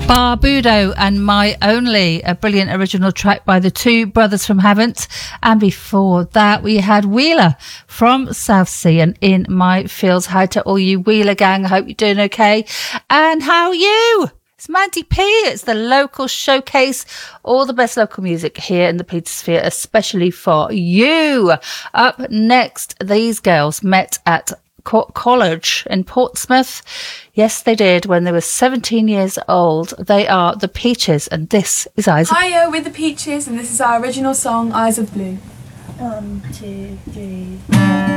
Barbudo and My Only, a brilliant original track by the two brothers from Havant. And before that, we had Wheeler from Southsea and In My Fields. Hi to all you Wheeler gang. I hope you're doing okay. And how are you? It's Mandy P. It's the local showcase. All the best local music here in the Petersphere, especially for you. Up next, these girls met at College in Portsmouth. Yes, they did when they were 17 years old. They are the Peaches, and this is Eyes of... Hiya, we're the Peaches, and this is our original song, Eyes of Blue. 1, 2, 3, 4.